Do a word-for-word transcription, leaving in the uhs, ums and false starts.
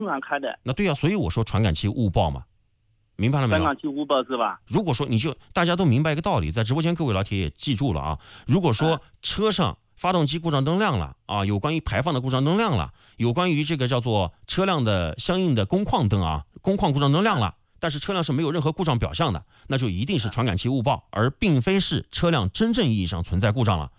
正常开的。 那对呀、啊，所以我说传感器误报嘛，明白了没有？ 传感器误报是吧？ 如果说你就大家都明白一个道理，在直播间各位老铁也记住了啊。如果说车上发动机故障灯亮了啊，有关于排放的故障灯亮了，有关于这个叫做车辆的相应的工况灯啊，工况故障灯亮了，但是车辆是没有任何故障表象的，那就一定是传感器误报，而并非是车辆真正意义上存在故障了。